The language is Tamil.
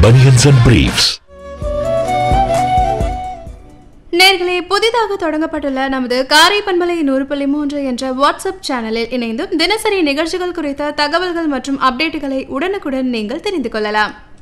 Bunions and Briefs. நேர்களே, புதிதாக தொடங்கப்பட்டுள்ள நமது காரை பண்பலை 100.3 என்ற வாட்ஸ்அப் சேனலில் இணைந்து தினசரி நிகழ்ச்சிகள் குறித்த தகவல்கள் மற்றும் அப்டேட்டுகளை உடனுக்குடன் நீங்கள் தெரிந்து கொள்ளலாம்.